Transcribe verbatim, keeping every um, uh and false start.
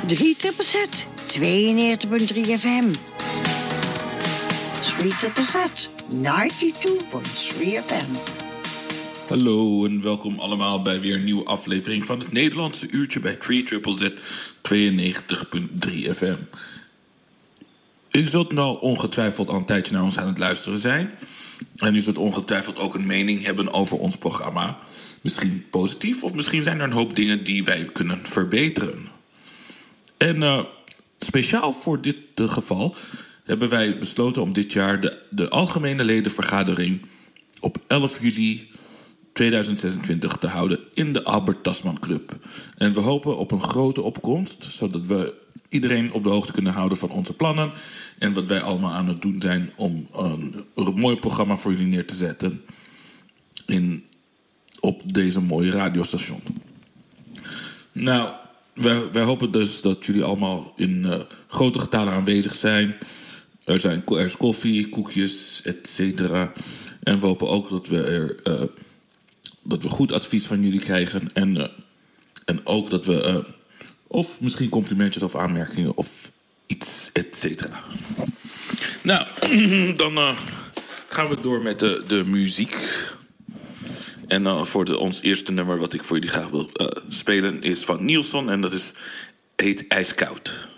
drie triple Z, tweeënnegentig punt drie F M. drie triple Z, negenennegentig punt drie F M. Hallo en welkom allemaal bij weer een nieuwe aflevering van het Nederlandse uurtje bij drie triple Z, tweeënnegentig punt drie F M. U zult nou ongetwijfeld al een tijdje naar ons aan het luisteren zijn. En u zult ongetwijfeld ook een mening hebben over ons programma. Misschien positief, of misschien zijn er een hoop dingen die wij kunnen verbeteren. En uh, speciaal voor dit uh, geval hebben wij besloten om dit jaar de, de algemene ledenvergadering op elf juli tweeduizend zesentwintig te houden in de Albert Tasman Club. En we hopen op een grote opkomst, zodat we iedereen op de hoogte kunnen houden van onze plannen en wat wij allemaal aan het doen zijn om een, een mooi programma voor jullie neer te zetten in, op deze mooie radiostation. Nou, wij, wij hopen dus dat jullie allemaal in uh, grote getalen aanwezig zijn. Er, zijn, er is koffie, koekjes, et cetera. En we hopen ook dat we er uh, dat we goed advies van jullie krijgen. En, uh, en ook dat we uh, of misschien complimentjes of aanmerkingen of iets, et cetera. Nou, dan uh, gaan we door met de, de muziek. En uh, voor de, ons eerste nummer wat ik voor jullie graag wil uh, spelen is van Nielsen. En dat is, heet IJskoud.